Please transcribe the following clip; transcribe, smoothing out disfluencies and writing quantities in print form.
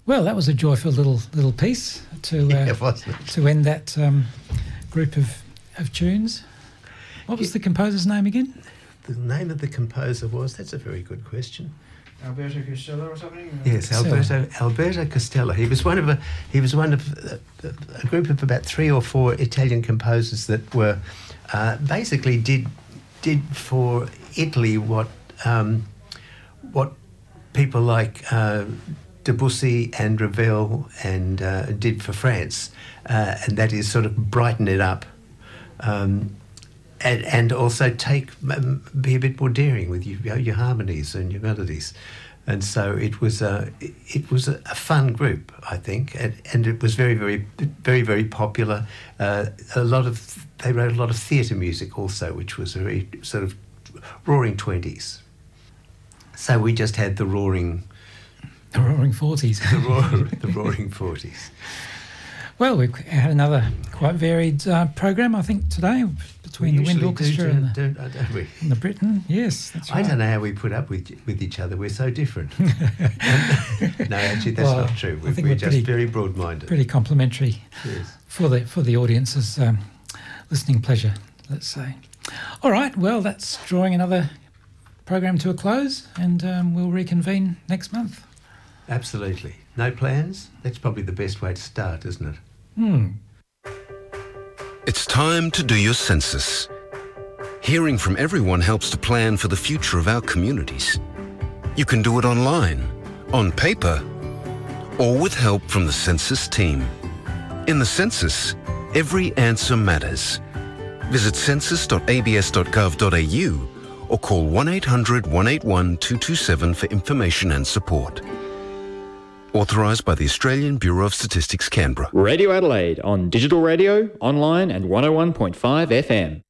Well, that was a joyful little piece to to end that group of tunes. What was the composer's name again? The name of the composer that's a very good question. Alberto Costello or something? Yes, Alberto Costello. He was one of a group of about 3 or 4 Italian composers that were basically did for Italy what people like Debussy and Ravel and did for France, and that is sort of brighten it up. And also be a bit more daring with your harmonies and your melodies, and so it was a fun group, I think, and it was very, very, very, very popular. They wrote a lot of theatre music also, which was a very sort of roaring 20s. So we just had the roaring 40s. the roaring 40s. Well, we've had another quite varied programme, I think, today, between the Wind Orchestra and the Britain. Yes, that's right. I don't know how we put up with each other. We're so different. No, actually, that's not true. We're just very broad-minded. Pretty complimentary. Yes. For the audience's listening pleasure, let's say. All right, well, that's drawing another program to a close, and we'll reconvene next month. Absolutely. No plans? That's probably the best way to start, isn't it? It's time to do your census. Hearing from everyone helps to plan for the future of our communities. You can do it online, on paper, or with help from the census team. In the census, every answer matters. Visit census.abs.gov.au or call 1-800 181 227 for information and support. Authorised by the Australian Bureau of Statistics, Canberra. Radio Adelaide on digital radio, online and 101.5 FM.